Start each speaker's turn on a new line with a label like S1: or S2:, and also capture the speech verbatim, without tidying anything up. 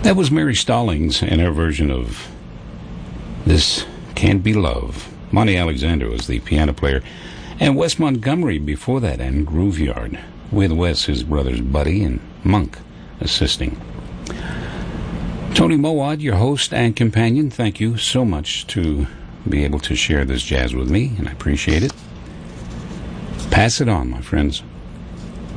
S1: That was Mary Stallings and her version of This Can't Be Love. Monty Alexander was the piano player, and Wes Montgomery before that, and Grooveyard, with Wes, his brothers Buddy and Monk, assisting. Tony Mowat, your host and companion, thank you so much to be able to share this jazz with me, and I appreciate it. Pass it on, my friends.